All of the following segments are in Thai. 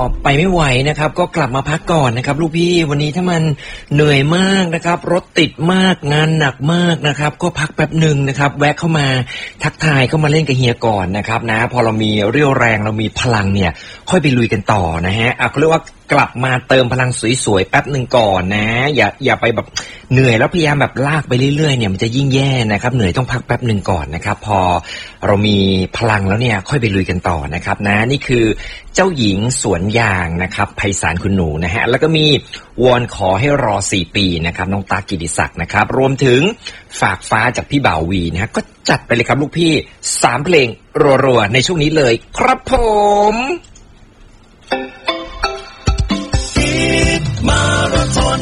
ไปไม่ไหวนะครับก็กลับมาพักก่อนนะครับลูกพี่วันนี้ถ้ามันเหนื่อยมากนะครับรถติดมากงานหนักมากนะครับก็พักแป๊บหนึ่งนะครับแวะเข้ามาทักทายเข้ามาเล่นกับเฮียก่อนนะครับนะพอเรามีเรี่ยวแรงเรามีพลังเนี่ยค่อยไปลุยกันต่อนะฮะเขาเรียกว่ากลับมาเติมพลังสวยๆแป๊บหนึ่งก่อนนะอย่าไปแบบเหนื่อยแล้วพยายามแบบลากไปเรื่อยๆเนี่ยมันจะยิ่งแย่นะครับเหนื่อยต้องพักแป๊บหนึ่งก่อนนะครับพอเรามีพลังแล้วเนี่ยค่อยไปลุยกันต่อนะครับนะนี่คือเจ้าหญิงสวนยางนะครับไพศาลคุณหนูนะฮะแล้วก็มีวอนขอให้รอ4 ปีนะครับน้องตากิติศักดิ์นะครับรวมถึงฝากฟ้าจากพี่บ่าววีนะฮะก็จัดไปเลยครับลูกพี่3เพลงรัวๆในช่วงนี้เลยครับผมมาราธอน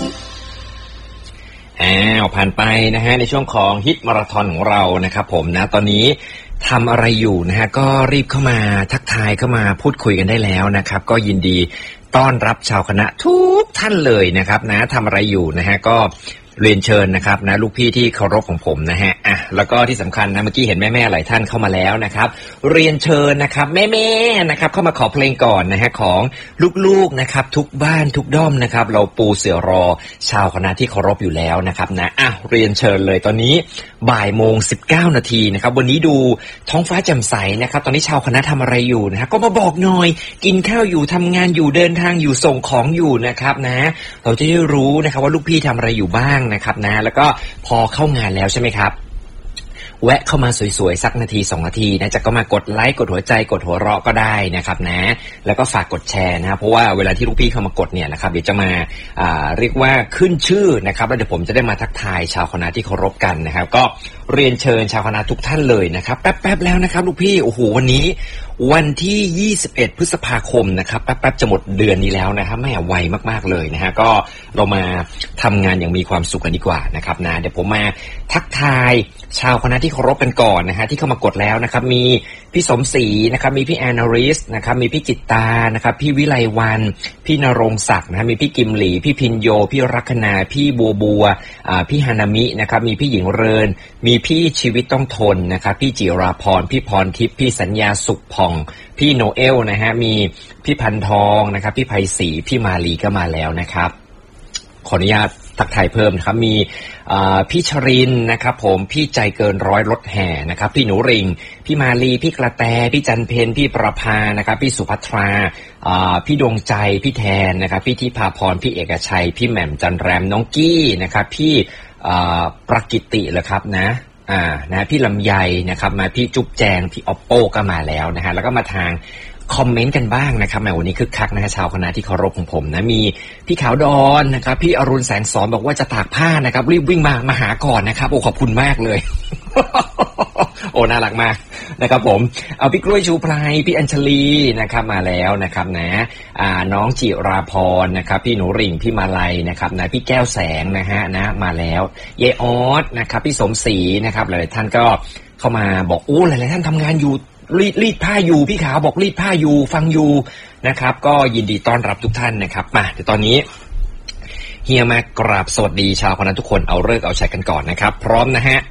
ผ่านไปนะฮะในช่วงของฮิตมาราธอนของเรานะครับผมนะตอนนี้ทำอะไรอยู่นะฮะก็รีบเข้ามาทักทายเข้ามาพูดคุยกันได้แล้วนะครับก็ยินดีต้อนรับชาวคณะทุกท่านเลยนะครับนะทำอะไรอยู่นะฮะก็เรียนเชิญนะครับนะลูกพี่ที่เคารพของผมนะฮะแล้วก็ที่สำคัญนะเมื่อกี้เห็นแม่ๆหลายท่านเข้ามาแล้วนะครับเรียนเชิญนะครับแม่ๆนะครับเข้ามาขอเพลงก่อนนะฮะของลูกๆนะครับทุกบ้านทุกด้อมนะครับเราปูเสือรอชาวคณะที่เคารพอยู่แล้วนะครับนะเรียนเชิญเลยตอนนี้13:19 นาทีนะครับวันนี้ดูท้องฟ้าแจ่มใสนะครับตอนนี้ชาวคณะทำอะไรอยู่นะฮะก็มาบอกหน่อยกินข้าวอยู่ทำงานอยู่เดินทางอยู่ส่งของอยู่นะครับนะเราจะได้รู้นะครับว่าลูกพี่ทำอะไรอยู่บ้างนะครับนะแล้วก็พอเข้างานแล้วใช่ไหมครับแวะเข้ามาสวยๆสักนาที2 นาทีนะจะก็มากดไลค์กดหัวใจกดหัวเราะก็ได้นะครับนะแล้วก็ฝากกดแชร์นะเพราะว่าเวลาที่ลูกพี่เข้ามากดเนี่ยนะครับเดี๋ยวจะมาเรียกว่าขึ้นชื่อนะครับแล้วเดี๋ยวผมจะได้มาทักทายชาวคณะที่เคารพกันนะครับก็เรียนเชิญชาวคณะทุกท่านเลยนะครับแป๊บๆแล้วนะครับลูกพี่โอ้โหวันนี้วันที่21 พฤษภาคมนะครับแป๊บๆจะหมดเดือนนี้แล้วนะครับไม่ไวมากๆเลยนะฮะก็เรามาทำงานอย่างมีความสุขกันดีกว่านะครับนะเดี๋ยวผมมาทักทายชาวคณะที่เคารพกันก่อนนะฮะที่เข้ามากดแล้วนะครับมีพี่สมศรีนะครับมีพี่แอนนาริสนะครับมีพี่จิตตานะครับพี่วิไลวันพี่ณรงค์ศักดิ์นะมีพี่กิมหลีพี่พินโยพี่รักนาพี่บัวพี่ฮานามินะครับมีพี่หญิงเรินมีพี่ชีวิตต้องทนนะครับพี่จิราพรพี่พรทิพย์พี่สัญญาสุขผ่องพี่โนเอลนะฮะมีพี่พันทองนะครับพี่ไพศรีพี่มาลีก็มาแล้วนะครับขออนุญาตทักทายเพิ่มนะครับมีพี่ชรินนะครับผมพี่ใจเกินร้อยรถแห่นะครับพี่หนูริงพี่มาลีพี่กระแตพี่จันเพนพี่ประภานะครับพี่สุภัทราพี่ดวงใจพี่แทนนะครับพี่ทิพาพรพี่เอกชัยพี่แหม่มจันแรมน้องกี้นะครับพี่ประกิติเหรอครับนะพี่ลำไยนะครับมาพี่จุ๊บแจงพี่ออปโป้ก็มาแล้วนะฮะแล้วก็มาทางคอมเมนต์กันบ้างนะครับแหมวันนี้คึกคักนะฮะชาวคณะที่เคารพของผมนะมีพี่ขาวดอนนะครับพี่อรุณแสงสอนบอกว่าจะตากผ้านะครับรีบวิ่งมาหาก่อนนะครับโอ้ขอบคุณมากเลย โอ้น่ารักมากนะครับผมเอาพี่กล้วยชูไพรพี่อัญชลีนะครับมาแล้วนะครับนะน้องจิราพรนะครับพี่หนูริ่งพี่มาลัยนะครับนะพี่แก้วแสงนะฮะนะมาแล้วเยออสนะครับพี่สมศรีนะครับหลายๆท่านก็เข้ามาบอกโอ้หลายๆท่านทำงานอยู่รีดผ้าอยู่พี่ขาวบอกรีดผ้าอยู่ฟังอยู่นะครับก็ยินดีต้อนรับทุกท่านนะครับมาเดี๋ยวตอนนี้เฮียมากราบสวัสดีชาวคณะทุกคนเอาเลิกเอาชัยกันก่อนนะครับพร้อมนะฮะ